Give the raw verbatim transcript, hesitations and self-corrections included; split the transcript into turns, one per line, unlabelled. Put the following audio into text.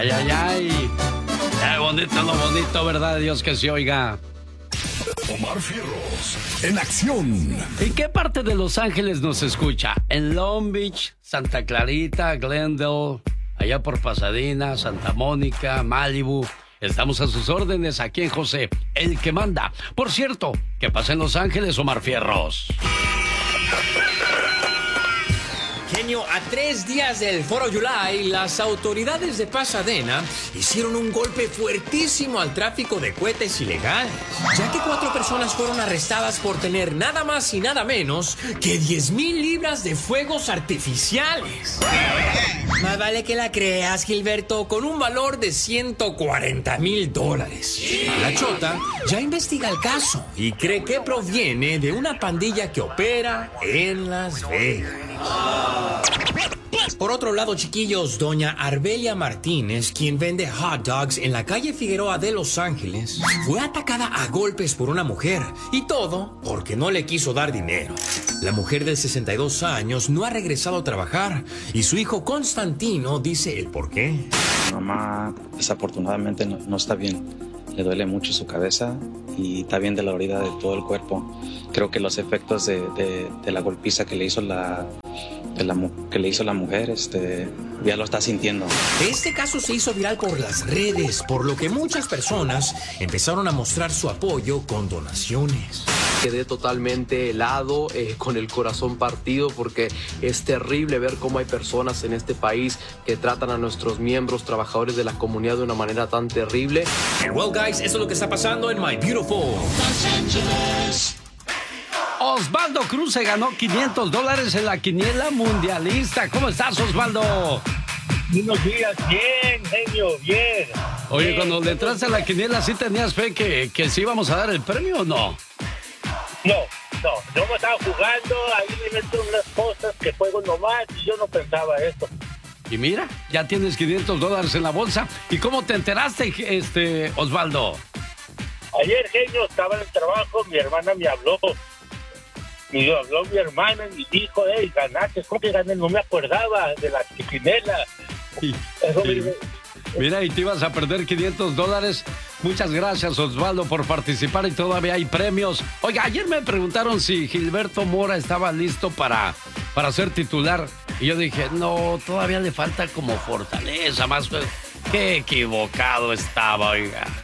Ay, ay, ay. Qué bonito, lo bonito, ¿verdad? Dios que se oiga.
Omar Fierros, en acción.
¿En qué parte de Los Ángeles nos escucha? ¿En Long Beach, Santa Clarita, Glendale, allá por Pasadena, Santa Mónica, Malibu? Estamos a sus órdenes aquí en José, el que manda. Por cierto, ¿qué pasa en Los Ángeles, Omar Fierros?
Genio, a tres días del Foro July, las autoridades de Pasadena hicieron un golpe fuertísimo al tráfico de cohetes ilegales, ya que cuatro personas fueron arrestadas por tener nada más y nada menos que diez mil libras de fuegos artificiales. Más vale que la creas, Gilberto, con un valor de ciento cuarenta mil dólares. La Chota ya investiga el caso y cree que proviene de una pandilla que opera en Las Vegas. Por otro lado, chiquillos, doña Arbelia Martínez, quien vende hot dogs en la calle Figueroa de Los Ángeles, fue atacada a golpes por una mujer, y todo porque no le quiso dar dinero. La mujer de sesenta y dos años no ha regresado a trabajar, y su hijo Constantino dice el por qué.
Mamá desafortunadamente no, no está bien. Le duele mucho su cabeza y está bien de la herida de todo el cuerpo. Creo que los efectos de, de, de la golpiza que le hizo la, de la que le hizo la mujer, este, ya lo está sintiendo.
Este caso se hizo viral por las redes, por lo que muchas personas empezaron a mostrar su apoyo con donaciones.
Quedé totalmente helado, eh, con el corazón partido, porque es terrible ver cómo hay personas en este país que tratan a nuestros miembros, trabajadores de la comunidad de una manera tan terrible.
Well, guys, eso es lo que está pasando en My Beautiful Los Angeles.
Osvaldo Cruz se ganó quinientos dólares en la quiniela mundialista. ¿Cómo estás, Osvaldo?
Buenos días, bien, genio, bien.
Oye,
bien.
Cuando le entraste a la quiniela, ¿sí tenías fe que, que sí íbamos a dar el premio o no?
No, no, yo me estaba jugando, ahí me meto unas cosas que juego nomás y yo no pensaba esto.
Y mira, ya tienes quinientos dólares en la bolsa. ¿Y cómo te enteraste, este, Osvaldo?
Ayer, genio, estaba en el trabajo, mi hermana me habló. Me habló mi hermana y me dijo, hey, ganaste. ¿Cómo que gané? No me acordaba de la quinela.
Y, y, mira, y te ibas a perder quinientos dólares. Muchas gracias, Osvaldo, por participar y todavía hay premios. Oiga, ayer me preguntaron si Gilberto Mora estaba listo para, para ser titular. Y yo dije, no, todavía le falta como fortaleza, más. Qué equivocado estaba, oiga.